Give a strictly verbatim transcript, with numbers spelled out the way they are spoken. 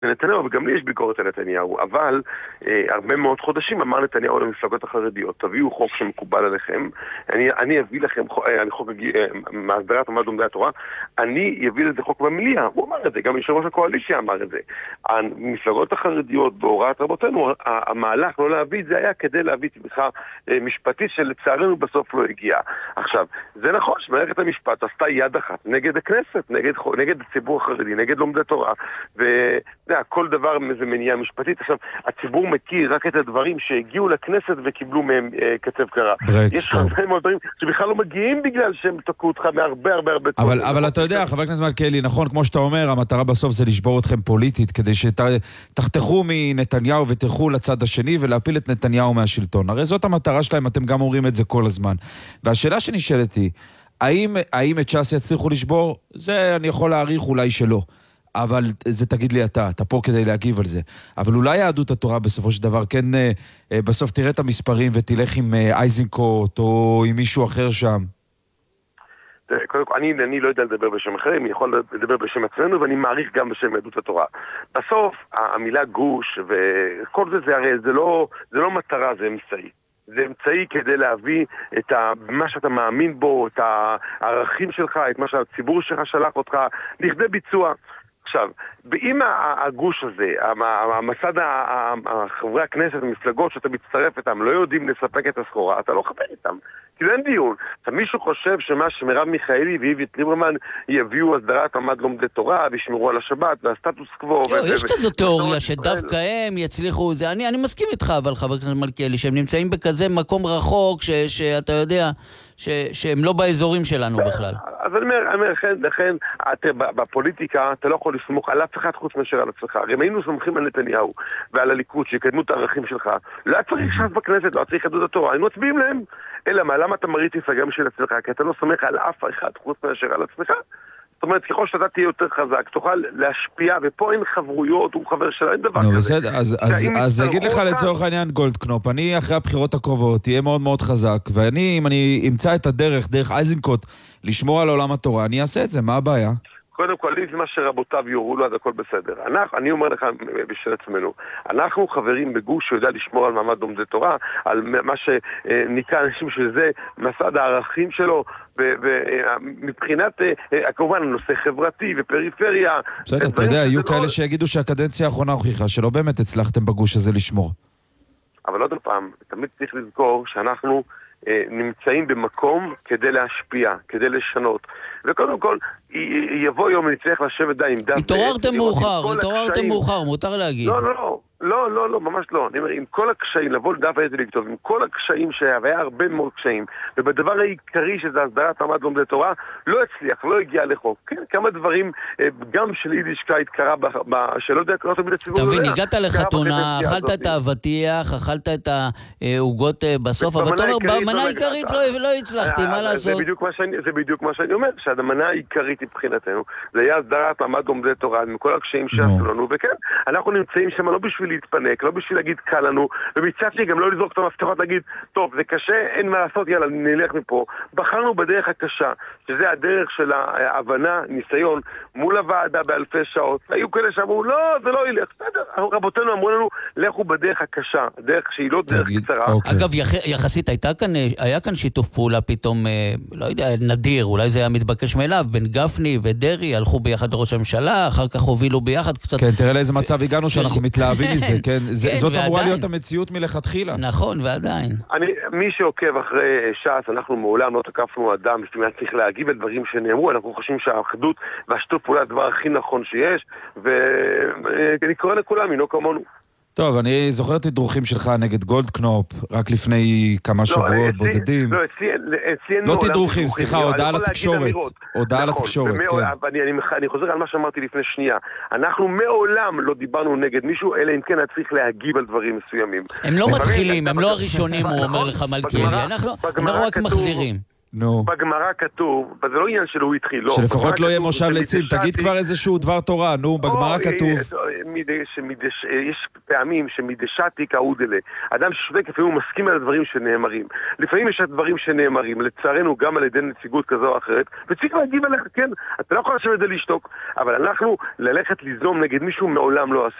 נתניהו, וגם לי יש ביקורת על נתניהו, אבל אה, הרבה מאוד חודשים אמר נתניהו למפלגות החרדיות, תביאו חוק שמקובל עליכם, אני, אני אביא לכם חוק, אה, חוק אה, מהסדרת מעמד לומדי התורה, אני אביא לזה חוק במליאה, הוא אמר את זה, גם יושב ראש הקואליציה אמר את זה. המפלגות החרדיות בהוראת רבותינו, המהלך לא להביא את זה היה כדי להביא תמיכה אה, משפטית שלצערנו בסוף לא הגיעה. עכשיו, זה נכון שמערכת המשפט עשתה יד אחת נגד הכנסת, נגד, נגד הציבור החרדי, נגד לומדי תורה, ו... כל דבר זה מניעה משפטית. עכשיו, הציבור מכיר רק את הדברים שהגיעו לכנסת וקיבלו מהם אה, כתב קרה. יש הרבה מאוד דברים שבכלל לא מגיעים בגלל שהם תקעו אותך מהרבה הרבה הרבה... אבל, אבל אתה יודע, חבר הכנסת מלכיאלי, נכון, כמו שאתה אומר, המטרה בסוף זה לשבור אתכם פוליטית, כדי שתחתכו מנתניהו ותלכו לצד השני ולהפיל את נתניהו מהשלטון. הרי זאת המטרה שלהם, אתם גם אומרים את זה כל הזמן. והשאלה שנשאלת היא, האם, האם את ש"ס יצליחו לשבור? זה אני יכול להעריך אולי שלא. אבל זה תגיד לי אתה, אתה פה כדי להגיב על זה. אבל אולי יהדות התורה בסופו של דבר, כן, בסוף תראה את המספרים ותלך עם אייזנקוט או עם מישהו אחר שם. קודם כל, אני, אני לא יודע לדבר בשם אחרים, אני יכול לדבר בשם עצמנו, ואני מעריך גם בשם יהדות התורה. בסוף, המילה גוש וכל זה, זה הרי, זה לא, זה לא מטרה, זה אמצעי. זה אמצעי כדי להביא את ה, מה שאתה מאמין בו, את הערכים שלך, את מה שהציבור שלך שלח אותך, לכדי ביצוע. עכשיו, אם הגוש הזה, המסד חברי הכנסת, המפלגות שאתה מצטרף איתם, לא יודעים לספק את הסחורה, אתה לא חבר איתם. כי זה אין דיון. אז מישהו חושב שמה שמרב מיכאלי ואיווט ליברמן יביאו הסדרת מעמד לומדי תורה וישמרו על השבת והסטטוס קוו. יש כזו תיאוריה שדווקא הם יצליחו, אני מסכים איתך, אבל חבר הכנסת מלכיאלי, שהם נמצאים בכזה מקום רחוק, שאתה יודע, שהם לא באזורים שלנו בכלל. אז אני אומר, לכן, בפוליטיקה אתה לא יכול לסמוך על אף אחד חוץ מאשר על עצמך. הרי אם היינו סומכים על נתניהו ועל הליכוד שיקדמו את הערכים שלך, לא צריך ש"ס בכנסת, לא צריך יהדות התורה, היינו מצביעים להם. אלא מה, למה אתה מריץ מפלגה בשביל עצמך? כי אתה לא סומך על אף אחד חוץ מאשר על עצמך. זאת אומרת, ככל שאתה תהיה יותר חזק, תוכל להשפיע, ופה אין חברויות, הוא חבר שלה, אין דבר כזה. אז אגיד לך לצורך העניין גולדקנופ, אני אחרי הבחירות הקרובות תהיה מאוד מאוד חזק, ואני, אם אני אמצא את הדרך, דרך אייזנקוט, לשמור על עולם התורה, אני אעשה את זה, מה הבעיה? קודם כל, לי זה מה שרבותיו יורו לו, אז הכל בסדר. אנחנו, אני אומר לך בשביל עצמנו, אנחנו חברים בגוש שיודע לשמור על מעמד לומדי תורה, על מה שנקרא אנשים שזה מסד הערכים שלו, ומבחינת, כמובן, נושא חברתי ופריפריה. בסדר, אתה יודע, יהיו כאלה שיגידו שהקדנציה האחרונה הוכיחה, שלא באמת הצלחתם בגוש הזה לשמור. אבל עוד פעם, תמיד צריך לזכור שאנחנו נמצאים במקום כדי להשפיע, כדי לשנות. וקודם כל, יבוא יום נצטרך לשבת די עם דם. התעוררתם מאוחר, התעוררתם מאוחר, מותר להגיד. לא, לא, לא. לא, לא, לא, ממש לא. אני אומר, עם כל הקשיים, לבוא לדף איזה לכתוב, עם כל הקשיים שהיה, והיה הרבה מאוד קשיים, ובדבר העיקרי שזה הסדרת מעמד לומדי תורה, לא הצליח, לא הגיע לחוק. כן, כמה דברים, גם של יידישקייט קרה, שלא יודע, קראת תמיד הציבור. אתה מבין, הגעת לחתונה, אכלת את האבטיח, אכלת את העוגות בסוף, אבל אתה אומר, במנה העיקרית לא הצלחתי, מה לעשות? זה בדיוק מה שאני אומר, שהמנה העיקרית מבחינתנו, זה היה הסדרת מעמד לומדי תורה, עם כל הקשיים שעשו לנו, וכן, אנחנו נמצאים שם לא בשביל להתפנק, לא בשביל להגיד קל לנו, ומצד שלי גם לא לזרוק את המפתחות, להגיד, טוב, זה קשה, אין מה לעשות, יאללה, נלך מפה. בחרנו בדרך הקשה, שזה הדרך של ההבנה, ניסיון, מול הוועדה באלפי שעות. היו כאלה שאמרו, לא, זה לא ילך, בסדר. רבותינו אמרו לנו, לכו בדרך הקשה, דרך שהיא לא דרך קצרה. אגב, יחסית היה כאן שיתוף פעולה פתאום, לא יודע, נדיר, אולי זה היה מתבקש מאליו, בין גפני ודרי, הלכו ביחד לראש הממשלה, אחר כך הובילו ביחד קצת. כן, תראה לאיזה מצב הגענו שאנחנו מתלהבים מזה, כן? זאת אמורה להיות המציאות מלכתחילה. נכון, ועדיין. מי שעוקב אחרי ש"ס, אנחנו מעולם לא תקפנו אדם, לפעמים צריך להגיב על דברים שנאמרו, אנחנו חושבים שהאחדות והשיתוף פעולה הדבר הכי נכון שיש, ואני קורא לכולם, אינו כמונו. טוב, אני זוכר את הדרוכים שלך נגד גולדקנופ, רק לפני כמה שבועות בודדים. לא, אצלי... לא תדרוכים, סליחה, הודעה לתקשורת. הודעה לתקשורת, כן. אני חוזר על מה שאמרתי לפני שנייה. אנחנו מעולם לא דיברנו נגד מישהו, אלא אם כן צריך להגיב על דברים מסוימים. הם לא מתחילים, הם לא הראשונים, הוא אומר לך מלכיאלי. אנחנו רק מחזירים. נו. בגמרא כתוב, וזה לא עניין שלו התחיל, לא. שלפחות לא יהיה מושב לצים, תגיד כבר איזשהו דבר תורה, נו, בגמרא כתוב. יש פעמים שמדשתי כאודלה. אדם ששווה לפעמים הוא מסכים על הדברים שנאמרים. לפעמים יש דברים שנאמרים, לצערנו גם על ידי נציגות כזו או אחרת, וצריך להגיב עליך, כן, אתה לא יכול לשבת את זה לשתוק, אבל אנחנו ללכת ליזום נגד מישהו מעולם לא עשה.